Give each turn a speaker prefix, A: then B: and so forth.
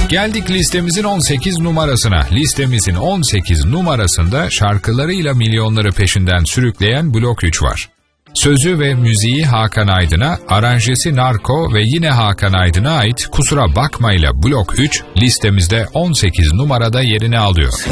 A: Geldik listemizin 18 numarasına. Listemizin 18 numarasında şarkılarıyla milyonları peşinden sürükleyen Blok 3 var. Sözü ve müziği Hakan Aydın'a, aranjesi Narko ve yine Hakan Aydın'a ait Kusura Bakma ile Blok 3 listemizde 18 numarada yerini alıyor.